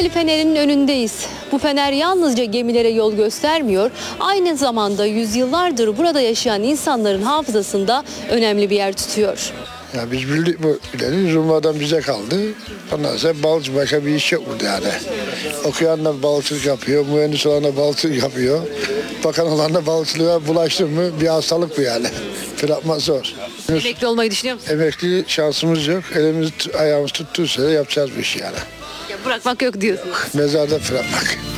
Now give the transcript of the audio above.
Kocaeli Feneri'nin önündeyiz. Bu fener yalnızca gemilere yol göstermiyor, aynı zamanda yüzyıllardır burada yaşayan insanların hafızasında önemli bir yer tutuyor. Ya biz bildik bu ileri Rumlardan bize kaldı. Ondan sonra balıkçı başka bir iş yok burada yani. Okuyan da balıkçılık yapıyor, mühendis olan da balıkçılık yapıyor. Bakan olan da balıkçılığa bulaştı mı bir hastalık bu yani. Bırakmak zor. Emekli olmayı düşünüyor musun? Emekli şansımız yok. Elimiz ayağımız tuttuğu sürece yapacağız bu işi yani. Ya bırakmak yok diyorsunuz. Mezarda bırakmak.